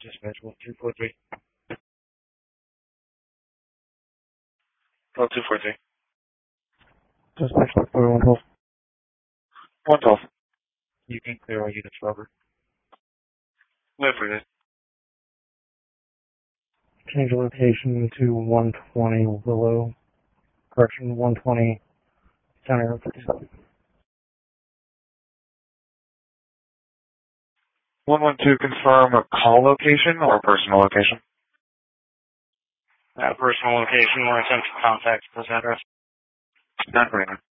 Dispatch 1243. 1243. Dispatch 112. 112. You can clear all units, Robert. Wait for this. Change location to 120 Willow. Correction, 120 County Road 57. 112, confirm a call location or personal location? Personal location where I sent contact this address. Not right now.